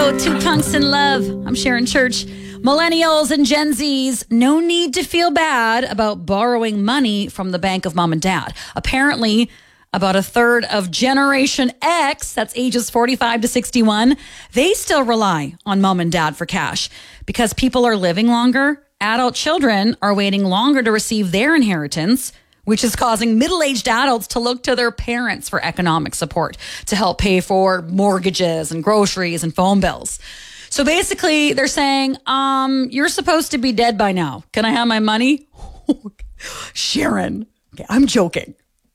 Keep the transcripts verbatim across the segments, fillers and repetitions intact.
Go, Two Tungsten Love. I'm Sharon Church. Millennials and Gen Zs, no need to feel bad about borrowing money from the bank of mom and dad. Apparently, about a third of Generation X, that's ages forty-five to sixty-one, they still rely on mom and dad for cash. Because people are living longer, adult children are waiting longer to receive their inheritance, which is causing middle-aged adults to look to their parents for economic support to help pay for mortgages and groceries and phone bills. So basically, they're saying, um, you're supposed to be dead by now. Can I have my money? Sharon, okay, I'm joking.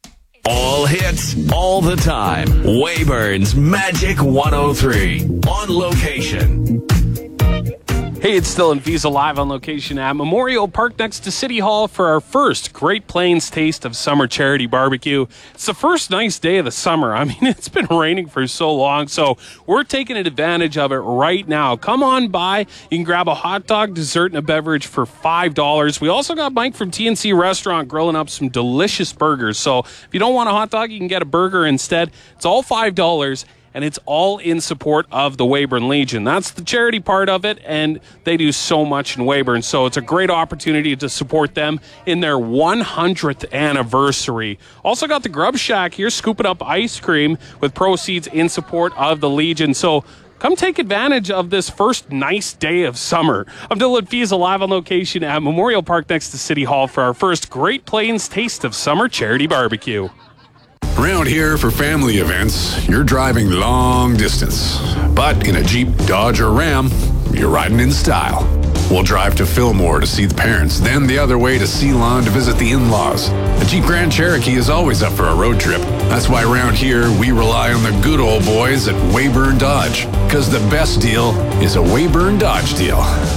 All hits, all the time. Weyburn's Magic one oh three. On location. Hey, it's Dylan Visa live on location at Memorial Park next to City Hall for our first Great Plains Taste of Summer Charity Barbecue. It's the first nice day of the summer. I mean, it's been raining for so long, so we're taking advantage of it right now. Come on by. You can grab a hot dog, dessert, and a beverage for five dollars. We also got Mike from T N C Restaurant grilling up some delicious burgers. So if you don't want a hot dog, you can get a burger instead. It's all five dollars. And it's all in support of the Weyburn Legion. That's the charity part of it, and they do so much in Weyburn. So it's a great opportunity to support them in their one hundredth anniversary. Also got the Grub Shack here, scooping up ice cream with proceeds in support of the Legion. So come take advantage of this first nice day of summer. I'm Dylan Fiesa, live on location at Memorial Park next to City Hall for our first Great Plains Taste of Summer Charity Barbecue. Around here for family events, you're driving long distance. But in a Jeep, Dodge, or Ram, you're riding in style. We'll drive to Fillmore to see the parents, then the other way to Ceylon to visit the in-laws. The Jeep Grand Cherokee is always up for a road trip. That's why around here, we rely on the good old boys at Weyburn Dodge. Because the best deal is a Weyburn Dodge deal.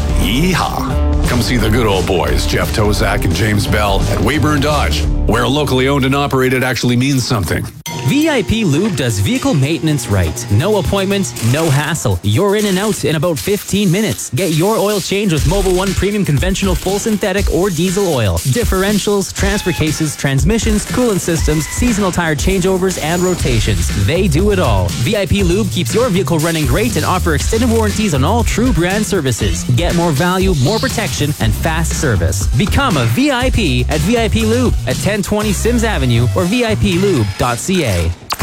Yeehaw! Come see the good old boys, Jeff Tozak and James Bell at Weyburn Dodge, where locally owned and operated actually means something. V I P Lube does vehicle maintenance right. No appointment, no hassle. You're in and out in about fifteen minutes. Get your oil change with Mobil one Premium Conventional Full Synthetic or Diesel Oil. Differentials, transfer cases, transmissions, coolant systems, seasonal tire changeovers, and rotations. They do it all. V I P Lube keeps your vehicle running great and offer extended warranties on all true brand services. Get more value, more protection, and fast service. Become a V I P at V I P Lube at ten twenty Sims Avenue or V I P lube dot C A.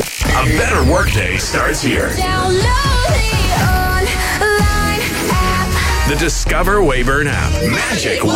A better workday starts here. Download the online app. The Discover Weyburn app. Magic